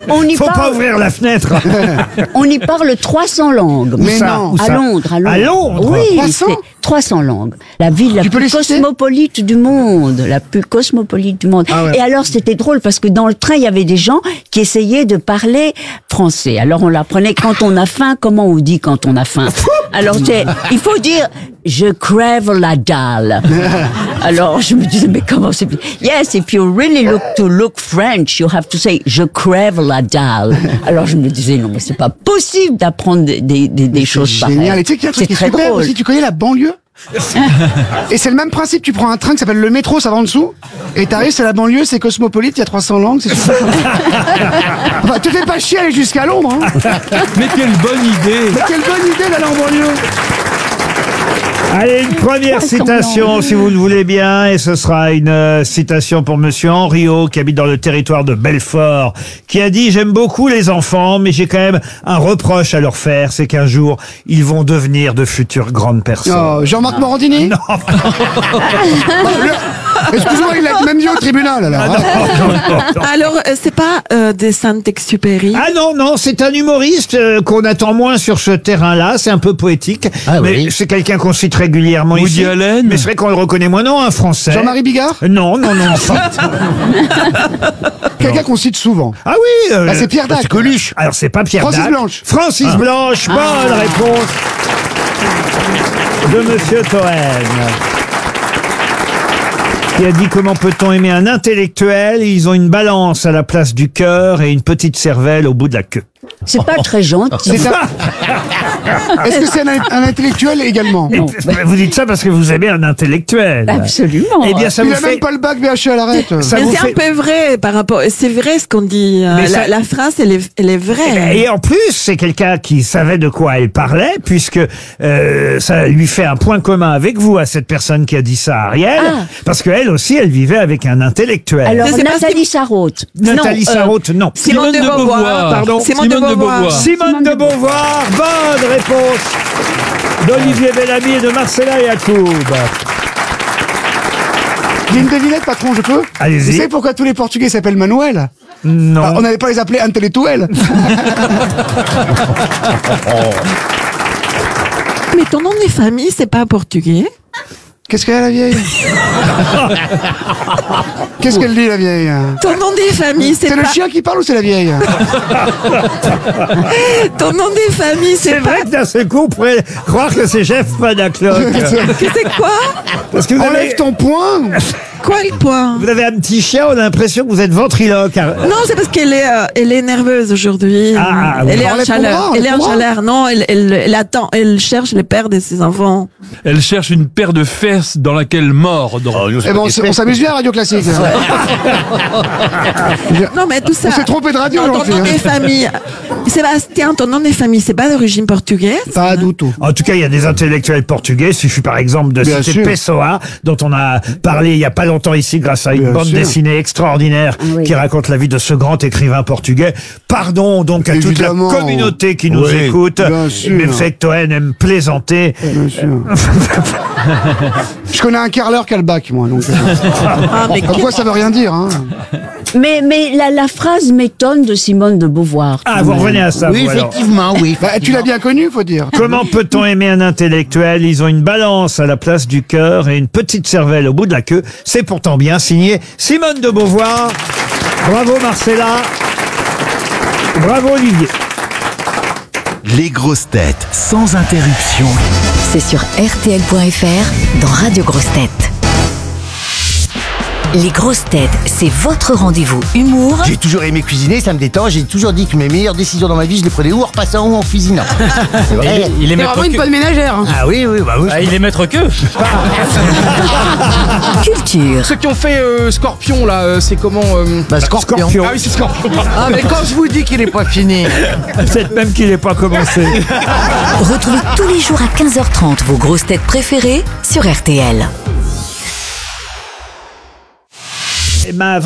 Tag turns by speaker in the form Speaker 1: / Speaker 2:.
Speaker 1: Faut pas ouvrir la fenêtre.
Speaker 2: On y parle 300 langues.
Speaker 1: Mais non.
Speaker 2: À Londres.
Speaker 1: À Londres.
Speaker 2: Oui,
Speaker 1: 300?
Speaker 2: c'est 300 langues. La ville la plus cosmopolite du monde. La plus cosmopolite du monde.
Speaker 1: Ah ouais.
Speaker 2: Et alors, c'était drôle parce que dans le train, il y avait des gens qui essayaient de parler français. Alors, on l'apprenait quand on a faim. Comment on dit quand on a faim? Alors, il faut dire, je crève la dalle. Alors, je me disais, mais comment c'est... Yes, if you really look French, you have to say, je crève la dalle. Alors, je me disais, non, mais c'est pas possible d'apprendre des choses pareilles.
Speaker 3: Génial. Et tu sais qu'il y a un truc qui est
Speaker 2: très
Speaker 3: super
Speaker 2: drôle.
Speaker 3: aussi, tu connais la banlieue? Et c'est le même principe, tu prends un train qui s'appelle le métro, ça va en dessous, et t'arrives, c'est la banlieue, c'est cosmopolite, il y a 300 langues, c'est super. Enfin, te fais pas chier à aller jusqu'à Londres, hein.
Speaker 4: Mais quelle bonne idée!
Speaker 3: Mais quelle bonne idée d'aller en banlieue.
Speaker 1: Allez, une première citation, si vous le voulez bien, et ce sera une citation pour Monsieur Henriot, qui habite dans le territoire de Belfort, qui a dit « J'aime beaucoup les enfants, mais j'ai quand même un reproche à leur faire, c'est qu'un jour, ils vont devenir de futures grandes personnes.
Speaker 3: Oh, Jean-Marc Morandini?
Speaker 1: Non.
Speaker 3: Excuse-moi, il l'a même dit au tribunal, alors.
Speaker 5: Alors, c'est pas des Saint-Exupéry?
Speaker 1: Ah non, c'est un humoriste qu'on attend moins sur ce terrain-là, c'est un peu poétique, mais c'est quelqu'un qu'on cite régulièrement
Speaker 4: Woody
Speaker 1: ici.
Speaker 4: Allen?
Speaker 1: Mais c'est vrai qu'on le reconnaît moins, non, un Français.
Speaker 3: Jean-Marie Bigard?
Speaker 1: Non.
Speaker 3: Quelqu'un qu'on cite souvent.
Speaker 1: Ah oui
Speaker 3: c'est Pierre Dac.
Speaker 1: C'est Coluche. Alors, c'est pas Pierre
Speaker 3: Francis
Speaker 1: Dac.
Speaker 3: Blanche.
Speaker 1: Francis Blanche, bonne réponse de Monsieur Toen. Qui a dit comment peut-on aimer un intellectuel? Ils ont une balance à la place du cœur et une petite cervelle au bout de la queue.
Speaker 2: C'est pas très gentil.
Speaker 3: Est-ce que c'est un intellectuel également?
Speaker 2: Non.
Speaker 1: Vous dites ça parce que vous aimez un intellectuel.
Speaker 2: Absolument.
Speaker 1: Eh bien, ça
Speaker 3: Il
Speaker 1: vous
Speaker 3: a même
Speaker 1: fait...
Speaker 3: pas le bac BHL, arrête.
Speaker 1: Ça
Speaker 5: Mais
Speaker 1: vous
Speaker 5: c'est
Speaker 1: fait...
Speaker 5: un peu vrai par rapport. C'est vrai ce qu'on dit.
Speaker 1: Mais ça-
Speaker 5: La phrase, elle est vraie.
Speaker 1: Et en plus, c'est quelqu'un qui savait de quoi elle parlait, puisque ça lui fait un point commun avec vous, à cette personne qui a dit ça, Ariel, parce qu'elle aussi, elle vivait avec un intellectuel.
Speaker 2: Alors,
Speaker 5: C'est parce
Speaker 2: Nathalie Sarraute.
Speaker 1: Nathalie Sarraute, non.
Speaker 5: Simone de Beauvoir.
Speaker 1: Pardon.
Speaker 5: Simone de Beauvoir.
Speaker 1: Simone de Beauvoir, bonne réponse d'Olivier Bellamy et de Marcella Yacoub.
Speaker 3: J'ai une devinette, patron, je peux?
Speaker 1: Allez-y.
Speaker 3: Vous savez pourquoi tous les Portugais s'appellent Manuel?
Speaker 1: Non.
Speaker 3: On n'allait pas les appeler intellectuels.
Speaker 5: Mais ton nom de famille, c'est pas portugais?
Speaker 3: Qu'est-ce qu'elle a, la vieille? Qu'est-ce qu'elle dit, la vieille?
Speaker 5: Ton nom de famille, c'est
Speaker 3: C'est
Speaker 5: pas.
Speaker 3: le chien qui parle ou c'est la vieille?
Speaker 5: Ton nom de famille,
Speaker 1: C'est
Speaker 5: c'est pas.
Speaker 1: vrai que d'un seul coup, on pourrait croire que c'est Jeff Panacloc.
Speaker 5: Que c'est quoi?
Speaker 1: Parce que vous
Speaker 3: Enlève
Speaker 1: avez,
Speaker 3: ton poing.
Speaker 5: Quoi le point?
Speaker 1: vous avez un petit chien, on a l'impression que vous êtes ventriloque.
Speaker 5: Non, c'est parce qu'elle est nerveuse aujourd'hui.
Speaker 1: Ah, oui.
Speaker 5: Elle est en
Speaker 3: Enlève ton
Speaker 5: chaleur.
Speaker 3: bras,
Speaker 5: Elle est en
Speaker 3: enlève ton
Speaker 5: chaleur. Non, elle attend. Elle cherche les pères de ses enfants.
Speaker 4: Elle cherche une paire de fesses dans laquelle mordre.
Speaker 3: Eh ben, on s'amuse bien à Radio Classique.
Speaker 5: Non, mais tout ça.
Speaker 3: On s'est trompé de radio,
Speaker 5: Non, ton
Speaker 3: aujourd'hui,
Speaker 5: nom
Speaker 3: hein.
Speaker 5: de famille. Sébastien, ton nom de famille, c'est pas d'origine portugaise?
Speaker 3: Pas du tout.
Speaker 1: En tout cas, il y a des intellectuels portugais. Il suffit par exemple de
Speaker 3: Bien
Speaker 1: citer
Speaker 3: sûr.
Speaker 1: Pessoa, dont on a parlé il y a pas longtemps ici grâce à une
Speaker 3: Bien
Speaker 1: bande
Speaker 3: sûr.
Speaker 1: dessinée extraordinaire
Speaker 2: oui.
Speaker 1: qui raconte la vie de ce grand écrivain portugais. Pardon donc à
Speaker 3: Évidemment.
Speaker 1: toute la communauté qui nous
Speaker 3: Oui,
Speaker 1: écoute.
Speaker 3: bien sûr.
Speaker 1: Même si Toen aime plaisanter.
Speaker 3: Bien sûr. Je connais un carreleur qui a le bac, moi. Donc,
Speaker 5: Ah, mais
Speaker 3: comme quoi, ça veut rien dire. Hein.
Speaker 2: Mais la phrase m'étonne de Simone de Beauvoir.
Speaker 1: Ah, vous revenez à ça,
Speaker 6: Oui,
Speaker 1: vous, alors.
Speaker 6: effectivement, oui.
Speaker 3: Bah, tu l'as bien connu, faut dire.
Speaker 1: Comment peut-on aimer un intellectuel? Ils ont une balance à la place du cœur et une petite cervelle au bout de la queue. C'est pourtant bien signé Simone de Beauvoir. Bravo Marcella. Bravo Olivier.
Speaker 7: Les grosses têtes sans interruption.
Speaker 8: C'est sur RTL.fr dans Radio Grosses Têtes. Les grosses têtes, c'est votre rendez-vous humour
Speaker 6: J'ai toujours aimé cuisiner, ça me détend. J'ai toujours dit que mes meilleures décisions dans ma vie, je les prenais ou en repassant ou en cuisinant. C'est vrai.
Speaker 9: Il est maître queue.
Speaker 3: ménagère.
Speaker 6: Ah oui, oui, bah oui.
Speaker 9: Ah, il est maître queue.
Speaker 8: culture.
Speaker 9: Ceux qui ont fait Scorpion là, c'est comment
Speaker 6: Bah, Scorpion.
Speaker 9: Ah oui, c'est Scorpion.
Speaker 6: Ah, mais quand je vous dis qu'il est pas fini.
Speaker 1: Peut-être même qu'il n'est pas commencé.
Speaker 8: Retrouvez tous les jours à 15h30 vos grosses têtes préférées sur RTL.
Speaker 1: Ma